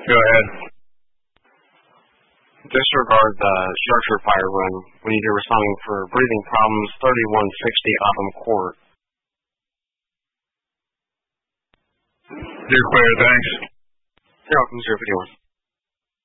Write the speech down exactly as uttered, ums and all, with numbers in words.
Go ahead. Disregard the structure fire run. We need to do something for breathing problems, thirty-one sixty Autumn Court. You're clear, thanks. You're welcome, zero fifty-one.